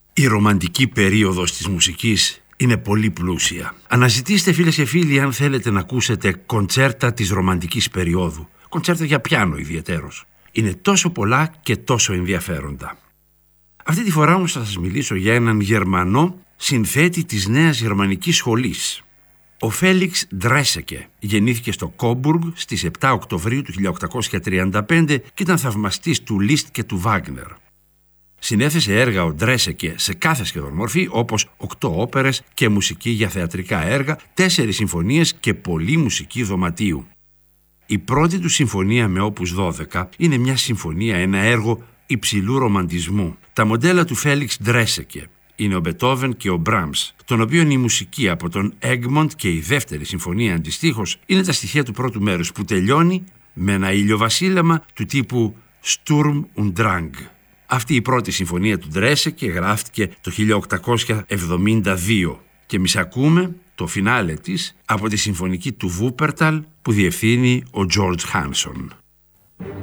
Η ρομαντική περίοδος της μουσικής είναι πολύ πλούσια. Αναζητήστε, φίλες και φίλοι, αν θέλετε να ακούσετε κοντσέρτα της ρομαντικής περίοδου. Κοντσέρτα για πιάνο ιδιαιτέρως. Είναι τόσο πολλά και τόσο ενδιαφέροντα. Αυτή τη φορά όμως θα σας μιλήσω για έναν Γερμανό συνθέτη της νέας γερμανικής σχολής. Ο Φέλιξ Ντρέσεκε γεννήθηκε στο Κόμπουργκ στις 7 Οκτωβρίου του 1835 και ήταν θαυμαστής του Λίστ και του Βάγνερ. Συνέθεσε έργα ο Ντρέσεκε σε κάθε σχεδόν μορφή, όπως 8 όπερες και μουσική για θεατρικά έργα, 4 συμφωνίες και πολλή μουσική δωματίου. Η πρώτη του συμφωνία με όπους 12 είναι μια συμφωνία, ένα έργο υψηλού ρομαντισμού. Τα μοντέλα του Φέλιξ Ντρέσεκε είναι ο Μπετόβεν και ο Μπράμς, τον οποίον η μουσική από τον Έγμοντ και η δεύτερη συμφωνία αντιστοίχως είναι τα στοιχεία του πρώτου μέρους, που τελειώνει με ένα ηλιοβασίλεμα του τύπου Sturm und Drang. Αυτή η πρώτη συμφωνία του Ντρέσεκε γράφτηκε το 1872 και εμείς ακούμε το φινάλε της από τη συμφωνική του Βούπερταλ που διευθύνει ο Τζόρτζ Χάνσον.